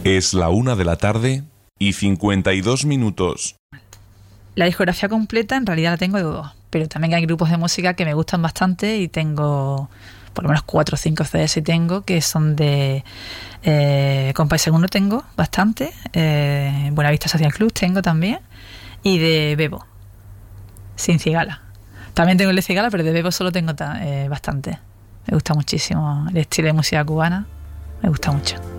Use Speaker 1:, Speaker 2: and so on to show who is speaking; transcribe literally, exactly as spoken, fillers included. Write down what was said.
Speaker 1: Es la una de la tarde y cincuenta y dos minutos.
Speaker 2: La discografía completa en realidad la tengo de dos, pero también hay grupos de música que me gustan bastante y tengo por lo menos cuatro o cinco C Ds y tengo que son de eh, Compás Segundo tengo bastante, eh, Buenavista Social Club tengo también y de Bebo, sin Cigala. También tengo el de Cigala, pero de Bebo solo tengo ta- eh, bastante. Me gusta muchísimo el estilo de música cubana, me gusta mucho.